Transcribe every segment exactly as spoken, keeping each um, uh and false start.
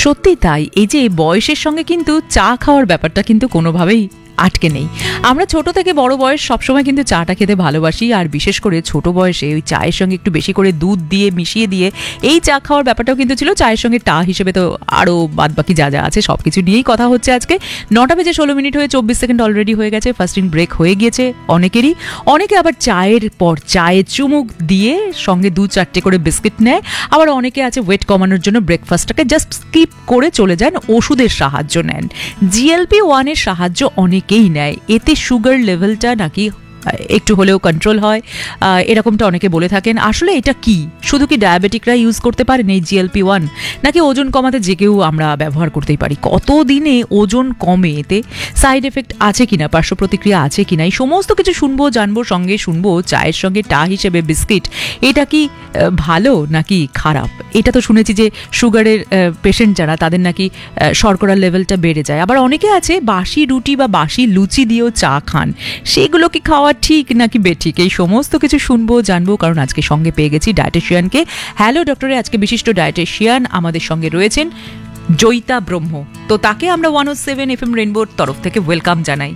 সত্যি তাই। এই যে বয়সের সঙ্গে কিন্তু চা খাওয়ার ব্যাপারটা কিন্তু কোনোভাবেই আটকে নেই। আমরা ছোট থেকে বড় বয়স সবসময় কিন্তু চাটা খেতে ভালোবাসি, আর বিশেষ করে ছোট বয়সে ওই চায়ের সঙ্গে একটু বেশি করে দুধ দিয়ে মিশিয়ে দিয়ে এই চা খাওয়ার ব্যাপারটাও কিন্তু ছিল। চায়ের সঙ্গে টা হিসেবে তো আরও বাদবাকি যা যা আছে সব কিছু নিয়েই কথা হচ্ছে আজকে। নটা বেজে ষোলো মিনিট হয়ে চব্বিশ সেকেন্ড অলরেডি হয়ে গেছে। ফার্স্টিং ব্রেক হয়ে গিয়েছে অনেকেরই। অনেকে আবার চায়ের পর চায়ে চুমুক দিয়ে সঙ্গে দু চারটে করে বিস্কিট নেয়। আবার অনেকে আছে ওয়েট কমানোর জন্য ব্রেকফাস্টটাকে জাস্ট স্কিপ করে চলে যান, ওষুধের সাহায্য নেন। জিএলপি ওয়ানের সাহায্য অনেকেই নেয়, এতে সুগার লেভেলটা নাকি একটু হলেও কন্ট্রোল হয়, এরকমটা অনেকে বলে থাকেন। আসলে এটা কি শুধু কি ডায়াবেটিকরা ইউজ করতে পারেন এই জিএলপি ওয়ান, নাকি ওজন কমাতে যে কেউ আমরা ব্যবহার করতেই পারি? কতদিনে ওজন কমে, এতে সাইড এফেক্ট আছে কিনা, পার্শ্ব প্রতিক্রিয়া আছে কিনা, এই সমস্ত কিছু শুনবো, জানবো। সঙ্গে শুনবো চায়ের সঙ্গে টা হিসেবে বিস্কিট, এটা কি ভালো নাকি খারাপ? এটা তো শুনেছি যে সুগারের পেশেন্ট যারা তাদের নাকি শর্করার লেভেলটা বেড়ে যায়। আবার অনেকে আছে বাসি রুটি বা বাসি লুচি দিয়েও চা খান, সেগুলো কি খাওয়া ঠিক নাকি বেঠিক? এই সমস্ত কিছু শুনবো, জানবো, কারণ আজকে সঙ্গে পেয়ে গেছি ডায়েটিশিয়ানকে। হ্যালো ডক্টরে আজকে বিশিষ্ট ডায়েটিশিয়ান আমাদের সঙ্গে রয়েছেন জয়িতা ব্রহ্ম। তো তাকে আমরা ওয়ান ও সেভেন এফ এম রেইনবোর তরফ থেকে ওয়েলকাম জানাই।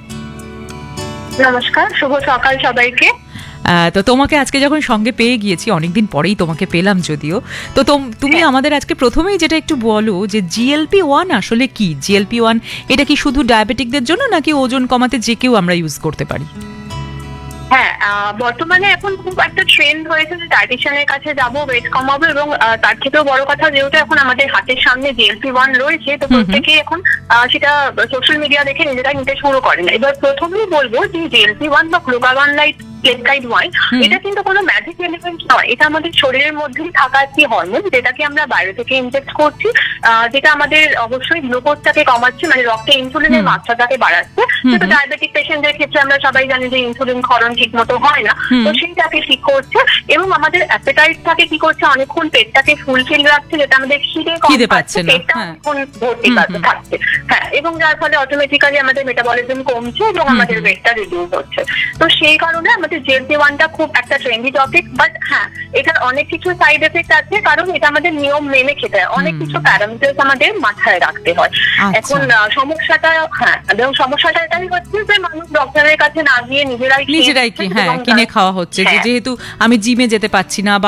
নমস্কার, শুভ সকাল সবাইকে। তো তোমাকে আজকে যখন সঙ্গে পেয়ে গিয়েছি, অনেকদিন পরেই তোমাকে পেলাম যদিও, তো তুমি আমাদের আজকে প্রথমেই যেটা একটু বলো যে জিএলপি ওয়ান আসলে কি? জিএলপি ওয়ান এটা কি শুধু ডায়াবেটিকদের জন্য, নাকি ওজন কমাতে যে কেউ আমরা ইউজ করতে পারি? হ্যাঁ, বর্তমানে এখন খুব একটা ট্রেন্ড হয়েছে যে ডায়েটিশিয়ানের কাছে যাবো, ওয়েট কমাবো, এবং তার থেকেও বড় কথা যেহেতু এখন আমাদের হাতের সামনে জিএলপি ওয়ান রয়েছে, তো প্রত্যেকেই এখন সেটা সোশ্যাল মিডিয়া দেখে নিজেরাই নিতে শুরু করেন। এবার প্রথমেই বলবো যে জিএলপি ওয়ান বা গ্লুকাগন লাইট পেপটাইড ওয়ান, এটা কিন্তু কোনো ম্যাজিক এলিমেন্ট নয়। এটা আমাদের শরীরের মধ্যেই থাকা একটি হরমোন, যেটাকে আমরা বাইরে থেকে ইনজেক্ট করছি, যেটা আমাদের অবশ্যই গ্লুকোজটাকে কমাচ্ছে, মানে রক্তে ইনসুলিনের মাত্রাটাকে বাড়াচ্ছে। কিন্তু ডায়াবেটিক পেশেন্টদের ক্ষেত্রে আমরা সবাই জানি যে ইনসুলিন ক্ষরণ ঠিক মতো হয় না, তো সেইটাকে ঠিক করছে। এবং আমাদের অ্যাপেটাইটটাকে কি করছে, অনেকক্ষণ পেটটাকে ফুলফিল রাখছে, যেটা আমাদের খিদে কম পাচ্ছে, পেটটা অনেকক্ষণ ভর্তি থাকছে। হ্যাঁ, এবং যার ফলে অটোমেটিক্যালি আমাদের মেটাবলিজম কমছে এবং আমাদের ওয়েটটা রিডিউস হচ্ছে। তো সেই কারণে আমাদের জিএলপি ওয়ানটা খুব একটা ট্রেন্ডি টপিক। বাট হ্যাঁ, এটার অনেক কিছু সাইড এফেক্ট আছে, কারণ এটা আমাদের নিয়ম মেনে খেতে হয়, অনেক কিছু প্যারামিটার্স আমাদের মাথায় রাখতে হয়। এখন সমস্যাটা, হ্যাঁ, এবং সমস্যাটা এটাই হচ্ছে যে মানুষ ডক্টরের কাছে না গিয়ে নিজেরাই নিজেরাই কি হ্যাঁ কিনে খাওয়া হচ্ছে, যেহেতু আমি জিমে যেতে পারছি না,